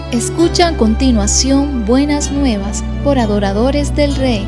Escucha a continuación Buenas Nuevas por Adoradores del Rey.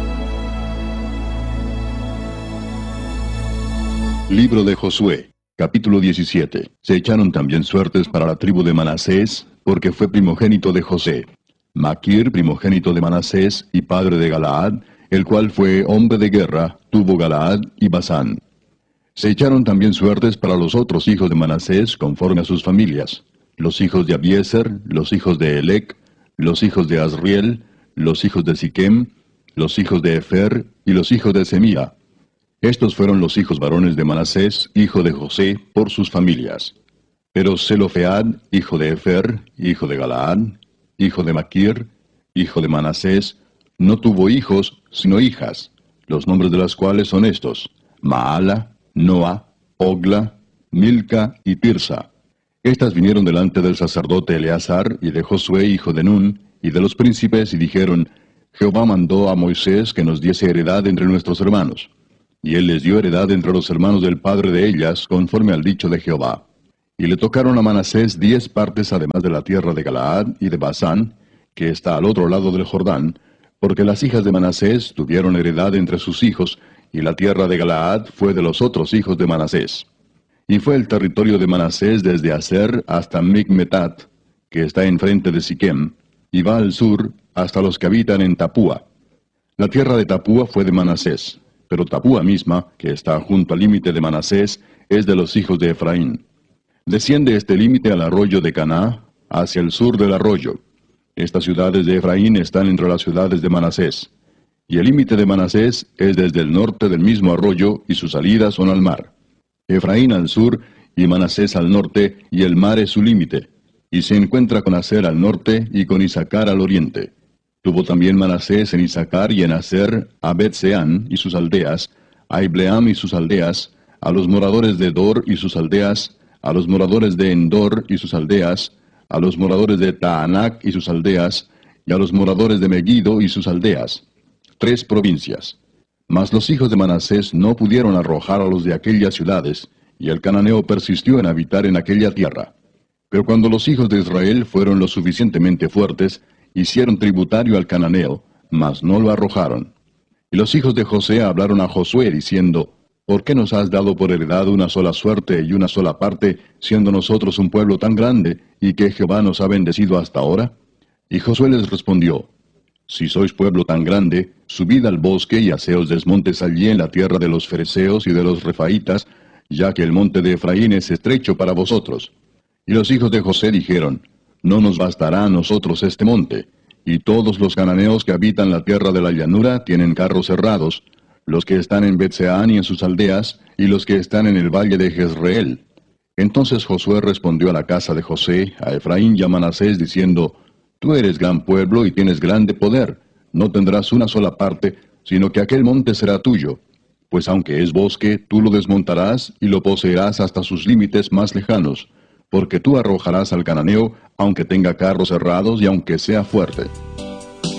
Libro de Josué, capítulo 17. Se echaron también suertes para la tribu de Manasés, porque fue primogénito de José. Maquir, primogénito de Manasés y padre de Galaad, el cual fue hombre de guerra, tuvo Galaad y Basán. Se echaron también suertes para los otros hijos de Manasés conforme a sus familias: los hijos de Abiezer, los hijos de Elec, los hijos de Asriel, los hijos de Siquem, los hijos de Efer y los hijos de Semía. Estos fueron los hijos varones de Manasés, hijo de José, por sus familias. Pero Zelofead, hijo de Efer, hijo de Galaad, hijo de Maquir, hijo de Manasés, no tuvo hijos, sino hijas, los nombres de las cuales son estos: Maala, Noa, Ogla, Milca y Tirsa. Estas vinieron delante del sacerdote Eleazar y de Josué, hijo de Nun, y de los príncipes, y dijeron: Jehová mandó a Moisés que nos diese heredad entre nuestros hermanos. Y él les dio heredad entre los hermanos del padre de ellas, conforme al dicho de Jehová. Y le tocaron a Manasés 10 partes además de la tierra de Galaad y de Basán, que está al otro lado del Jordán, porque las hijas de Manasés tuvieron heredad entre sus hijos, y la tierra de Galaad fue de los otros hijos de Manasés. Y fue el territorio de Manasés desde Aser hasta Micmetat, que está enfrente de Siquem, y va al sur hasta los que habitan en Tapúa. La tierra de Tapúa fue de Manasés, pero Tapúa misma, que está junto al límite de Manasés, es de los hijos de Efraín. Desciende este límite al arroyo de Caná, hacia el sur del arroyo. Estas ciudades de Efraín están entre las ciudades de Manasés. Y el límite de Manasés es desde el norte del mismo arroyo, y sus salidas son al mar. Efraín al sur, y Manasés al norte, y el mar es su límite. Y se encuentra con Aser al norte, y con Isacar al oriente. Tuvo también Manasés en Isacar y en Aser a Bet-Seán y sus aldeas, a Ibleam y sus aldeas, a los moradores de Dor y sus aldeas, a los moradores de Endor y sus aldeas, a los moradores de Taanac y sus aldeas, y a los moradores de Megiddo y sus aldeas. 3 provincias. Mas los hijos de Manasés no pudieron arrojar a los de aquellas ciudades, y el cananeo persistió en habitar en aquella tierra. Pero cuando los hijos de Israel fueron lo suficientemente fuertes, hicieron tributario al cananeo, mas no lo arrojaron. Y los hijos de José hablaron a Josué, diciendo: ¿Por qué nos has dado por heredad una sola suerte y una sola parte, siendo nosotros un pueblo tan grande, y que Jehová nos ha bendecido hasta ahora? Y Josué les respondió: Si sois pueblo tan grande, subid al bosque y haceos desmontes allí en la tierra de los fereceos y de los refaitas, ya que el monte de Efraín es estrecho para vosotros. Y los hijos de José dijeron: No nos bastará a nosotros este monte, y todos los cananeos que habitan la tierra de la llanura tienen carros cerrados, los que están en Bet-Seán y en sus aldeas, y los que están en el valle de Jezreel. Entonces Josué respondió a la casa de José, a Efraín y a Manasés, diciendo: Tú eres gran pueblo y tienes grande poder, no tendrás una sola parte, sino que aquel monte será tuyo. Pues aunque es bosque, tú lo desmontarás y lo poseerás hasta sus límites más lejanos, porque tú arrojarás al cananeo, aunque tenga carros cerrados y aunque sea fuerte.